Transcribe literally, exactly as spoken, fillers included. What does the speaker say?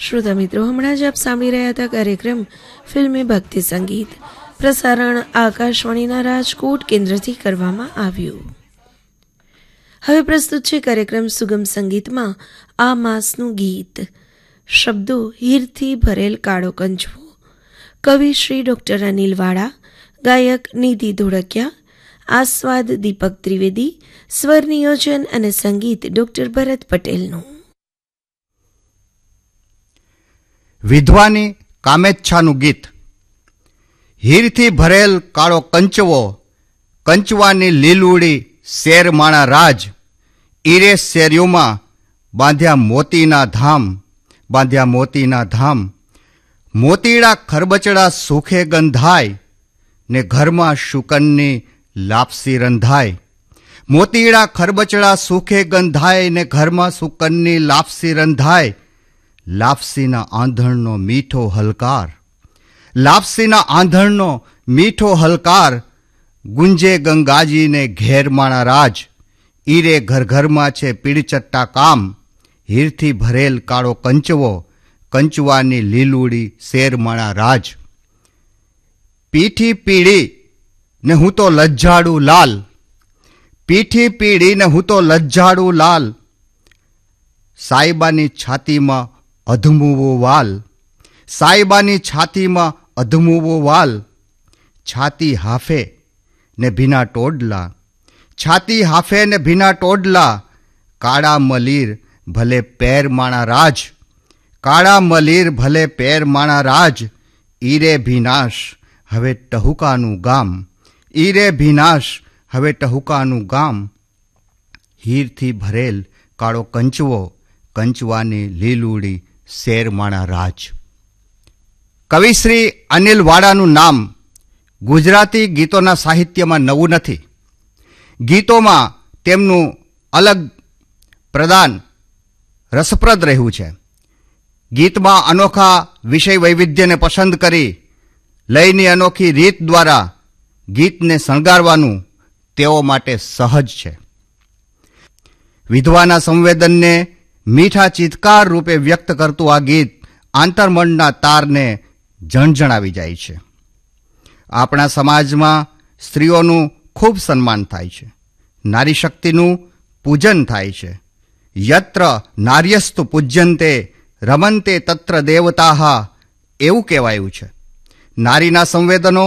શ્રોતા મિત્રો, હમણાં જ આપ સાંભળી રહ્યા હતા કાર્યક્રમ ફિલ્મી ભક્તિ સંગીત. પ્રસારણ આકાશવાણીના રાજકોટ કેન્દ્રથી કરવામાં આવ્યું. હવે પ્રસ્તુત છે કાર્યક્રમ સુગમ સંગીતમાં આ માસનું ગીત. શબ્દો હીરથી ભરેલ કાળો કંચવો. કવિ શ્રી ડોક્ટર અનિલ વાડા, ગાયક નિધિ ધોળકિયા, આસ્વાદ દીપક ત્રિવેદી, સ્વર નિયોજન અને સંગીત ડોક્ટર ભરત પટેલનું. વિધવાની કામેચ્છાનું ગીત. હીરથી ભરેલ કાળો કંચવો, કંચવાની લીલુડી શેરમાણા રાજ. ઈરે શેરીઓમાં બાંધ્યા મોતીના ધામ, બાંધ્યા મોતીના ધામ. મોતીડા ખરબચડા સુખે ગંધાય, ને ઘરમાં શુકનની લાપસી રંધાય. મોતીડા ખરબચડા સુખે ગંધાય, ને ઘરમાં શુકનની લાપસી રંધાય. લાપસીના આંધણનો મીઠો હલકાર, લાપસીના આંધણનો મીઠો હલકાર. ગુંજે ગંગાજીને ઘેરમાણા રાજ. ઈરે ઘર ઘરમાં છે પીળચટ્ટા કામ. હીરથી ભરેલ કાળો કંચવો, કંચવાની લીલુડી શેરમાણા રાજ. પીઠી પીળી ને હું તો લજ્જાડું લાલ, પીઠી પીળી ને હું તો લજ્જાડું લાલ. સાઈબાની છાતીમાં અધમુવો વાલ, સાઈબાની છાતીમાં અધમુવો વાલ. છાતી હાફે ને ભીના ટોડલા, છાતી હાફે ને ભીના ટોડલા. કાળા મલીર ભલે પેર માણા રાજ, કાળા મલીર ભલે પેર માણા રાજ. ઈરે ભીનાશ હવે ટહુકાનું ગામ, ઈરે ભીનાશ હવે ટહુકાનું ગામ. હીરથી ભરેલ કાળો કંચવો, કંચવાની લીલુડી શેરમાણા રાજ. કવિશ્રી અનિલ વાડાનું નામ ગુજરાતી ગીતોના સાહિત્યમાં નવું નથી. ગીતોમાં તેમનું અલગ પ્રદાન રસપ્રદ રહ્યું છે. ગીતમાં અનોખા વિષય વૈવિધ્યને પસંદ કરી લયની અનોખી રીત દ્વારા ગીતને શણગારવાનું તેઓ માટે સહજ છે. વિધવાના સંવેદનને મીઠા ચિત્કાર રૂપે વ્યક્ત કરતું આ ગીત આંતરમનના તારને જણજણાવી જાય છે. આપણા સમાજમાં સ્ત્રીઓનું ખૂબ સન્માન થાય છે, નારી શક્તિનું પૂજન થાય છે. યત્ર નાર્યસ્તુ પૂજ્યંતે રમંતે તત્ર દેવતાઃ એવું કહેવાયું છે. નારીના સંવેદનો